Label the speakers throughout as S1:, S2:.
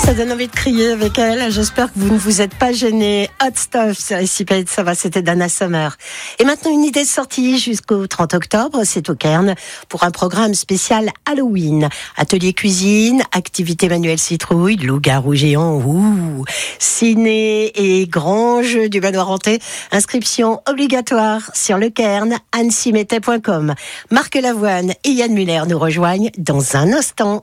S1: Ça donne envie de crier avec elle. J'espère que vous ne vous êtes pas gênés. Hot Stuff, c'est Ici Pays de Savoie, c'était Dana Summer. Et maintenant, une idée de sortie jusqu'au 30 octobre, c'est au Cairn, pour un programme spécial Halloween. Atelier cuisine, activité manuelle citrouille, loup-garou géant, ciné et grand jeu du manoir hanté. Inscription obligatoire sur le Cairn, annecymétais.com. Marc Lavoine et Yann Muller nous rejoignent dans un instant.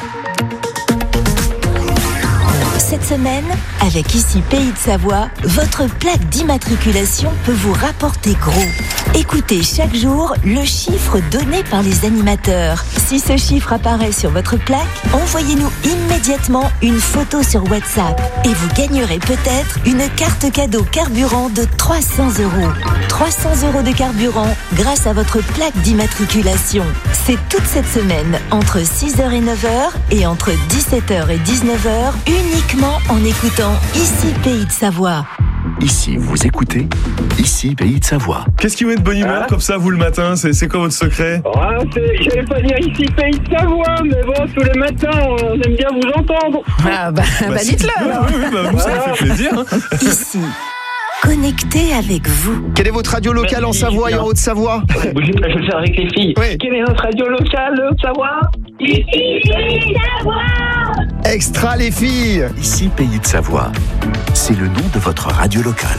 S2: Cette semaine, avec Ici Pays de Savoie, votre plaque d'immatriculation peut vous rapporter gros. Écoutez chaque jour le chiffre donné par les animateurs. Si ce chiffre apparaît sur votre plaque, envoyez-nous immédiatement une photo sur WhatsApp et vous gagnerez peut-être une carte cadeau carburant de 300 €. 300 € de carburant grâce à votre plaque d'immatriculation. C'est toute cette semaine, entre 6h et 9h et entre 17h et 19h, uniquement en écoutant Ici Pays de Savoie.
S3: Ici, vous écoutez Ici Pays de Savoie.
S4: Qu'est-ce qui vous met de bonne humeur comme ça, vous, le matin? C'est quoi votre secret?
S5: J'allais pas dire Ici Pays de Savoie, mais bon, tous les matins, on aime bien vous entendre.
S1: Dites-le alors.
S4: Nous, ça nous fait plaisir. Hein.
S2: Ici, connecté avec vous.
S6: Quelle est votre radio locale en Savoie et en Haute-Savoie?
S5: Je vais le faire avec les filles.
S6: Oui.
S5: Quelle est notre radio locale, Savoie? Ici Pays de Savoie.
S6: Extra les filles.
S3: Ici Pays de Savoie. C'est le nom de votre radio locale.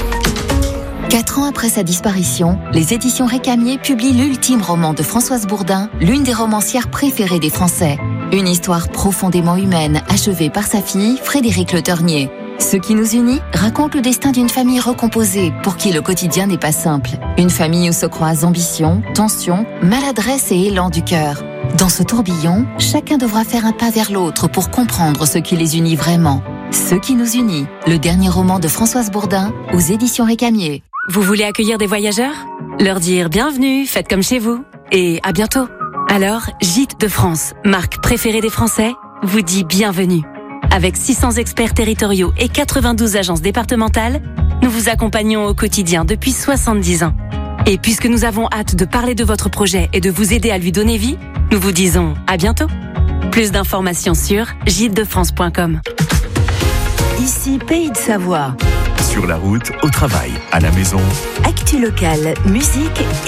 S2: 4 ans après sa disparition, les éditions Récamier publient l'ultime roman de Françoise Bourdin, l'une des romancières préférées des Français. Une histoire profondément humaine, achevée par sa fille, Frédérique Le Ternier. Ce qui nous unit raconte le destin d'une famille recomposée, pour qui le quotidien n'est pas simple. Une famille où se croisent ambition, tension, maladresse et élan du cœur. Dans ce tourbillon, chacun devra faire un pas vers l'autre pour comprendre ce qui les unit vraiment. Ce qui nous unit, le dernier roman de Françoise Bourdin, aux éditions Récamier.
S7: Vous voulez accueillir des voyageurs? Leur dire bienvenue, faites comme chez vous, et à bientôt. Alors, Gîtes de France, marque préférée des Français, vous dit bienvenue. Avec 600 experts territoriaux et 92 agences départementales, nous vous accompagnons au quotidien depuis 70 ans. Et puisque nous avons hâte de parler de votre projet et de vous aider à lui donner vie, nous vous disons à bientôt. Plus d'informations sur gîtesdefrance.com.
S2: Ici Pays de Savoie.
S3: Sur la route, au travail, à la maison.
S2: Actu locale, musique